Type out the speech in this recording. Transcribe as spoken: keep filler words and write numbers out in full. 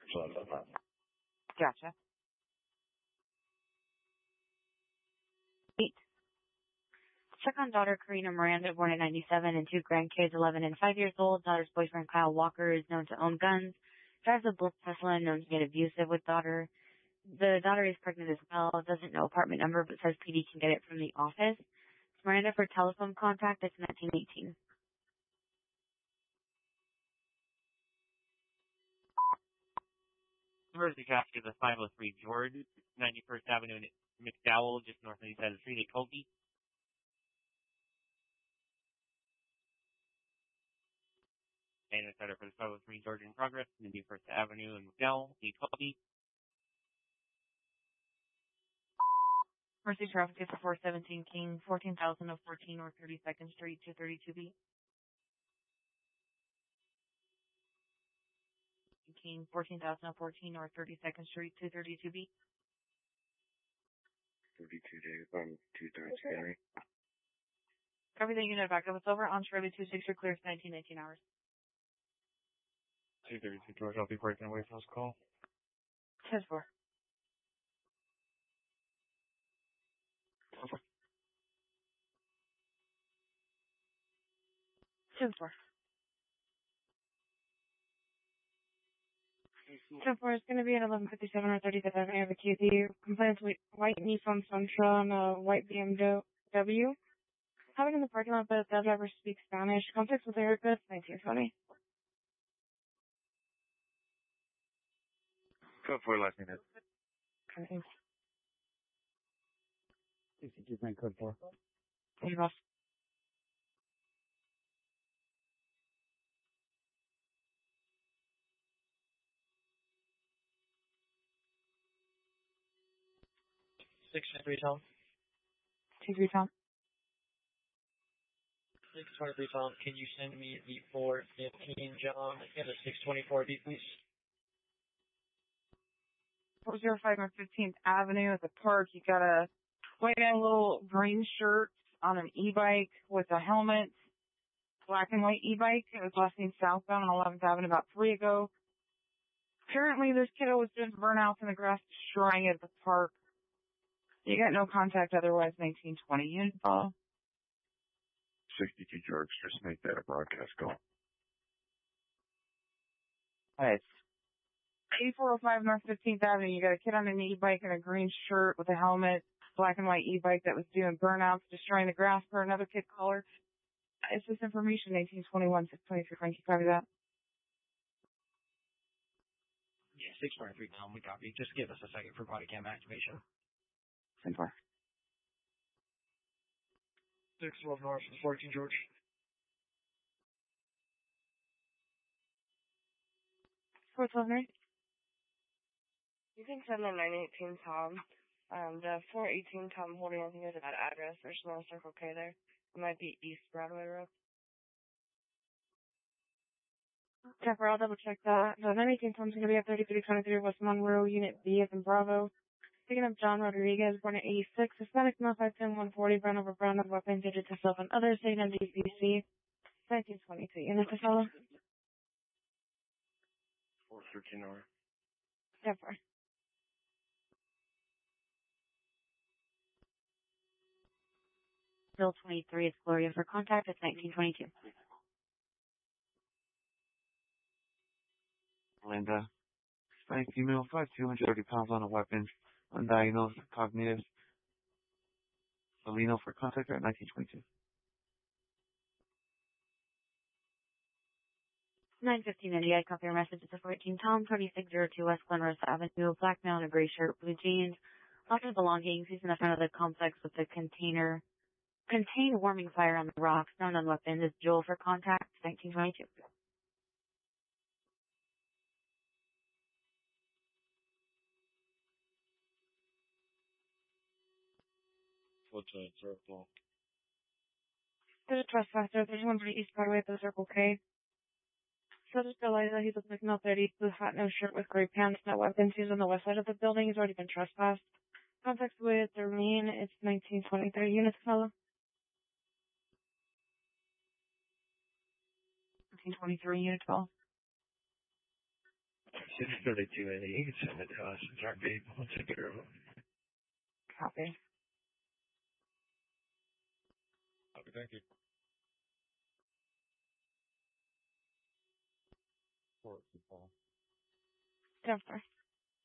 Gotcha. Eight. Check on daughter Karina Miranda, born in ninety-seven, and two grandkids, eleven and five years old. Daughter's boyfriend, Kyle Walker, is known to own guns. Drives a Blitz Tesla, known to get abusive with daughter. The daughter is pregnant as well. Doesn't know apartment number, but says P D can get it from the office. It's Miranda for telephone contact. It's nineteen eighteen. Emergency traffic is a five oh three George, ninety-first Avenue in McDowell, just north of the side of the street at Colby. And it's better for the five oh three George in progress, ninety-first Avenue in McDowell, eight Colby. Emergency traffic is four seventeen King, fourteen thousand fourteen or thirty-second Street, two thirty-two B. King, fourteen thousand fourteen or thirty-second Street, two thirty-two B. thirty-two days on two thirty-two Henry. Everything unit back up. It's over. On Shirley two six, you're clear for nineteen eighteen hours. two thirty-two George, I'll be breaking away from this call. ten four. ten four. ten four is going to be at eleven fifty-seven or thirty-fifth Avenue of the Q C. Complaints with white Nissan Sentra and a white B M W. Having in the parking lot, but the driver speaks Spanish. Contacts with Erica, nineteen twenty. Code four, last minute. Okay. sixty-two Frank, code four. Leave off. six twenty-three Tom. two three Tom. six twenty-three Tom, can you send me the four fifteen John and the six twenty-four B, please? four oh five North fifteenth Avenue at the park. You got a white and little green shirt on an e-bike with a helmet. Black and white e-bike. It was last seen southbound on eleventh Avenue about three ago. Apparently, this kiddo was doing burnouts in the grass, destroying it at the park. You got no contact otherwise, nineteen twenty. Unit call. sixty-two George, just make that a broadcast call. Alright. eighty-four oh five North fifteenth Avenue. You got a kid on an e-bike and a green shirt with a helmet, black and white e-bike that was doing burnouts, destroying the grass for another kid caller. It's this information, eighteen twenty-one, six twenty-three. Frankie, copy that. Yeah, six twenty-three Tom, we copy. Just give us a second for body cam activation. Simple. six twelve North, fourteen George. four twelve North. You can send the nine eighteen Tom. Um, the four eighteen Tom holding, I think, is a bad address. There's no Circle K there. It might be East Broadway Road. Jennifer, I'll double check that. The nine eighteen Tom's going to be at thirty-three twenty-three West Monroe, Unit B as in Bravo. Picking up John Rodriguez, born in eighty-six, Hispanic, male, five ten, one forty, brown over brown of weapons, digit to self and others, taken in D C C, nineteen twenty-two. Unit to follow? four thirteen R. Jennifer. Bill twenty-three is Gloria for contact. It's nineteen twenty-two. Linda. Hispanic female, five two, one hundred thirty pounds on a weapon, undiagnosed, cognitive. Salino for contact at nineteen twenty-two. nine fifteen Indy, I copy your message. It's a fourteen Tom, twenty-six oh two West Glen Rosa Avenue, black male in a gray shirt, blue jeans. Lots of belongings. He's in the front of the complex with the container. Contained warming fire on the rocks, known on weapons. Is Joel for contact, nineteen twenty-two. What's that circle? There's a trespasser, thirty-one forty East Broadway at the Circle K. So just Eliza, he's looking like male thirty, blue hat, no shirt with gray pants, no weapons. He's on the west side of the building. He's already been trespassed. Contact with Doreen, it's nineteen twenty-three. Units fellow. nineteen twenty-three, unit twelve. six thirty-two eighty. You can send it to us. It's our people. We'll take care of it. Copy. Okay, thank you. Go for it.